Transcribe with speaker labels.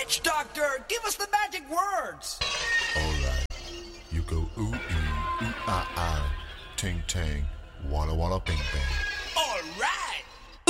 Speaker 1: Witch doctor, give us the magic words.
Speaker 2: Alright. You go ooh ee, ooh ah ah, ting tang, walla walla bing bang.